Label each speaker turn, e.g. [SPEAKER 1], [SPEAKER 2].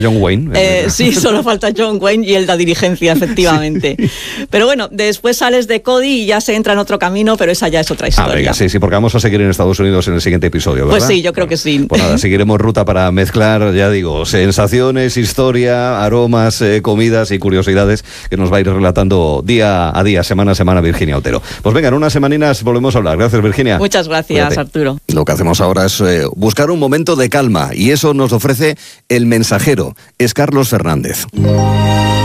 [SPEAKER 1] John Wayne.
[SPEAKER 2] Sí, solo falta John Wayne y el de dirigencia, efectivamente. Sí. Pero bueno, después sales de Cody y ya se entra en otro camino, pero esa ya es otra historia.
[SPEAKER 1] Venga, sí, porque vamos a seguir en Estados Unidos en el siguiente episodio, ¿verdad?
[SPEAKER 2] Pues sí, yo creo que sí.
[SPEAKER 1] Pues nada, seguiremos ruta para mezclar, ya digo, sensaciones, historia, aromas, comidas y curiosidades que nos va a ir relatando día a día, semana a semana, Virginia Otero. Pues venga, en unas semaninas volvemos a hablar. Gracias, Virginia.
[SPEAKER 2] Muchas gracias, cuídate. Arturo.
[SPEAKER 1] Lo que hacemos ahora es buscar un momento de calma y eso nos ofrece El Mensajero. Es Carlos Fernández.